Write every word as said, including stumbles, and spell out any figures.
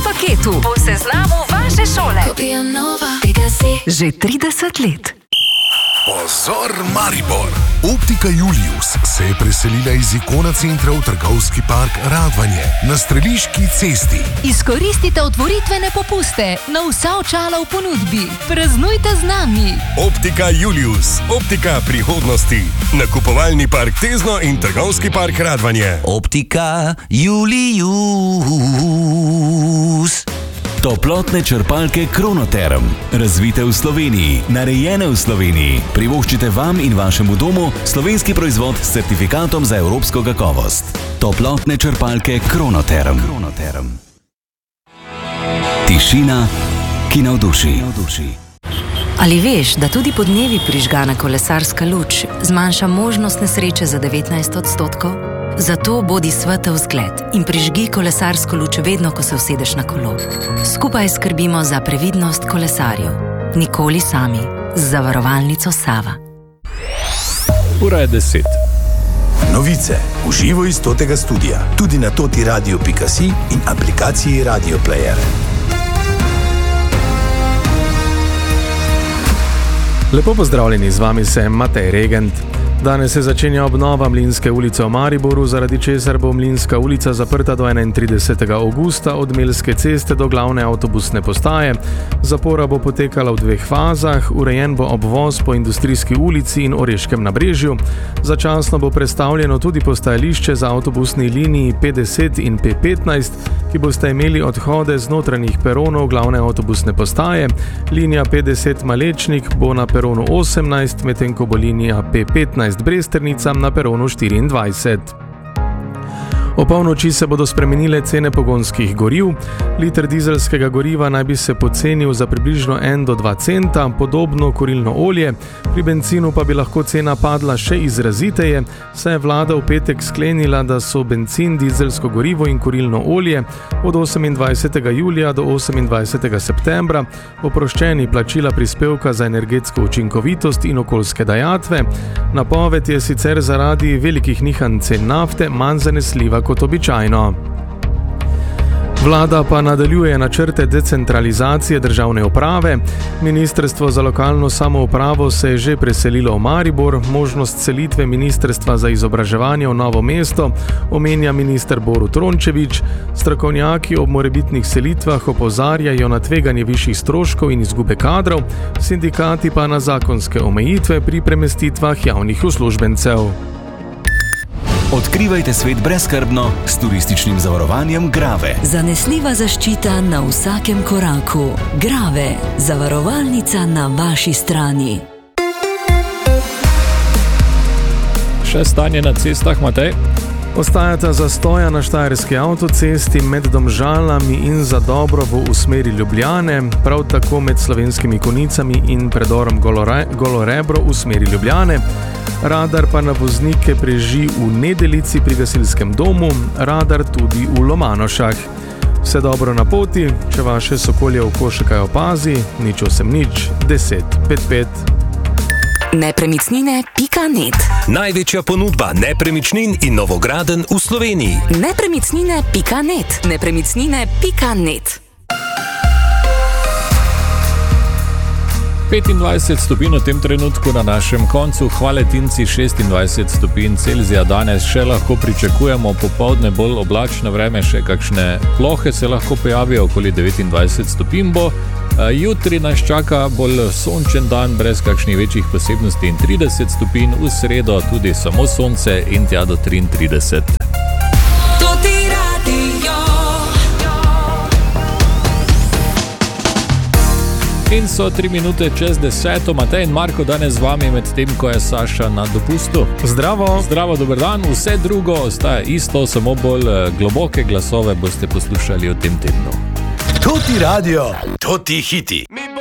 paketu po seznamu vaše šole. Že trideset let. Pozor, Maribor! Optika Julius se je preselila iz Ikona centra v trgovski park Radvanje na Streliški cesti. Izkoristite otvoritvene popuste na vsa očala v ponudbi. Praznujte z nami. Optika Julius. Optika prihodnosti. Nakupovalni park Tezno in trgovski park Radvanje. Optika Julius. Toplotne črpalke Kronoterm. Razvite v Sloveniji, narejene v Sloveniji. Privoščite vam in vašemu domu slovenski proizvod s certifikatom za evropsko kakovost. Toplotne črpalke Kronoterm. Kronoterm. Tišina, ki navduši. Ali veš, da tudi podnevi prižgana kolesarska luč zmanjša možnost nesreče za devetnajst odstotkov? Zato bodi svetel zgled in prižgi kolesarsko luč vedno, ko se usedeš na kolo. Skupaj skrbimo za previdnost kolesarjev. Nikoli sami. Z zavarovalnico Sava. Ura je deset. Novice v živo iz Totega studia. Tudi na totiradio pika si in aplikaciji Radio Player. Lepo pozdravljeni, z vami sem Matej Regent. Danes se začenja obnova Mlinske ulice v Mariboru, zaradi česar bo Mlinska ulica zaprta do enaintridesetega avgusta od Melske ceste do glavne avtobusne postaje. Zapora bo potekala v dveh fazah, urejen bo obvoz po Industrijski ulici in Oreškem nabrežju. Začasno bo prestavljeno tudi postajališče za avtobusni liniji P deset in P petnajst, ki boste imeli odhode z notranjih peronov glavne avtobusne postaje. Linija P deset Malečnik bo na peronu osemnajst, medtem ko bo linija P petnajst Bresternica na peronu štiriindvajset. O polnoči se bodo spremenile cene pogonskih goriv. Liter dizelskega goriva naj bi se pocenil za približno en do dva centa, podobno kurilno olje. Pri bencinu pa bi lahko cena padla še izraziteje, saj je vlada v petek sklenila, da so bencin, dizelsko gorivo in kurilno olje od osemindvajsetega julija do osemindvajsetega septembra oproščeni plačila prispevka za energetsko učinkovitost in okoljske dajatve. Napoved je sicer zaradi velikih nihanj cen nafte manj zanesljiva kot običajno. Vlada pa nadaljuje načrte decentralizacije državne uprave. Ministrstvo za lokalno samoupravo se je že preselilo v Maribor, možnost selitve Ministrstva za izobraževanje v Novo mesto omenja minister Borut Rončević. Strokovnjaki ob morebitnih selitvah opozarjajo na tveganje višjih stroškov in izgube kadrov, sindikati pa na zakonske omejitve pri premestitvah javnih uslužbencev. Odkrivajte svet brezskrbno s turističnim zavarovanjem Grave. Zanesljiva zaščita na vsakem koraku. Grave, zavarovalnica na vaši strani. Še stanje na cestah, Matej? Ostajata zastoja na štajerski avtocesti med Domžalami in Zadobrovo v smeri Ljubljane, prav tako med Slovenskimi Konicami in predorom Golore, Golorebro v smeri Ljubljane. Radar pa na voznike preži v Nedelici pri gasilskem domu, radar tudi v Lomanošah. Vse dobro na poti, če vaše sokolje oko še kaj opazi, nič osem nič, deset pet pet. Nepremičnine pika net. Največja ponudba nepremičnin in novogradenj v Sloveniji. Nepremičnine pika net. Nepremičnine pika net. petindvajset stopinj v tem trenutku na našem koncu, Hvaletinci šestindvajset stopinj Celzija. Danes še lahko pričakujemo popoldne bolj oblačno vreme, še kakšne plohe se lahko pojavijo, okoli devetindvajset stopinj bo. Jutri nas čaka bolj sončen dan, brez kakšnih večjih posebnosti in trideset stopinj, v sredo tudi samo sonce in tja do triintrideset. In so tri minute čez deseto. Matej in Marko danes z vami, med tem, ko je Saša na dopustu. Zdravo. Zdravo, dober dan. Vse drugo ostaja isto, samo bolj globoke glasove boste poslušali v tem tednu. Toti radio, toti hiti.